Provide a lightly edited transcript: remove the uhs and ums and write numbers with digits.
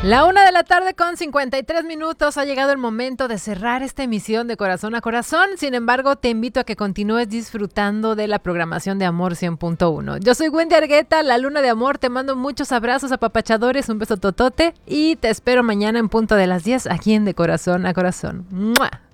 1:00 con 53 minutos. Ha llegado el momento de cerrar esta emisión de Corazón a Corazón. Sin embargo, te invito a que continúes disfrutando de la programación de Amor 100.1. Yo soy Wendy Argueta, la Luna de Amor. Te mando muchos abrazos apapachadores, un beso totote y te espero mañana en punto de las 10 aquí en De Corazón a Corazón. ¡Mua!